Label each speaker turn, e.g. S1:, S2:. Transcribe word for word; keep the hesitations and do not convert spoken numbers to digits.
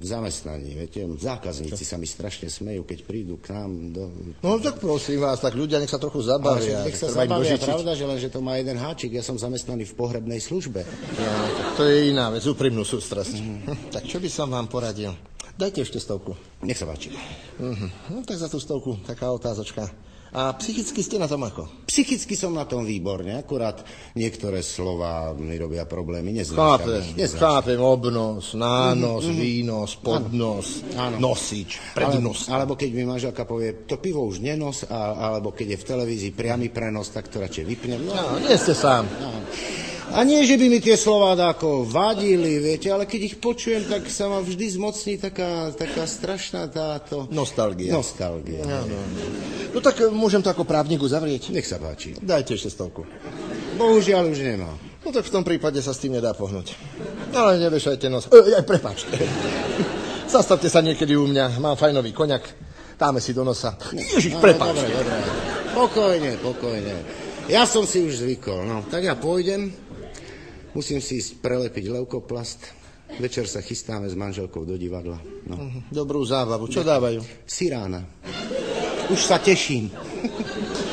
S1: zamestnaní, viete, zákazníci Čo? sa mi strašne smejú, keď prídu k nám do...
S2: No tak prosím vás, tak ľudia nech sa trochu zabavia.
S1: Ale nech sa zabavia, pravda, že len, že to má jeden háčik, ja som zamestnaný v pohrebnej službe.
S2: Ja, to je iná vec, úprimnú sústrasť. Mm. Tak čo by som vám poradil? Dajte ešte stovku.
S1: Nech sa páči.
S2: Mm-hmm. No tak za tú stovku, taká otázočka. A psychicky ste na tom ako?
S1: Psychicky som na tom výborne, akurát niektoré slova mi robia problémy.
S2: Chápem, chápem, obnos, nános, mm-hmm. výnos, podnos, ano. Nosič, prednos.
S1: Ale, alebo keď mi manželka povie, to pivo už nenos, a, alebo keď je v televízii priamy prenos, tak to radšej vypnem.
S2: No, no nie ste sám.
S1: No. A nie, že by mi tie slová ako vadili, viete, ale keď ich počujem, tak sa ma vždy zmocní taká, taká strašná táto...
S2: Nostalgia.
S1: Nostalgia.
S2: No, no. no tak môžem to ako právnik uzavrieť?
S1: Nech sa páči.
S2: Dajte ešte stovku.
S1: Bohužiaľ už nemá.
S2: No tak v tom prípade sa s tým nedá pohnúť. Ale nevešajte nos. E, aj prepáčte. Zastavte sa niekedy u mňa, mám fajnový koňak, dáme si do nosa. Ježiš, prepáčte.
S1: Dobre, dobre. Pokojne, pokojne. Ja som si už zvykol, no. Tak ja pôjdem. Musím si ísť prelepiť leukoplast. Večer sa chystáme s manželkou do divadla. No.
S2: Dobrú zábavu. Čo dávajú?
S1: Sirána. Už sa teším.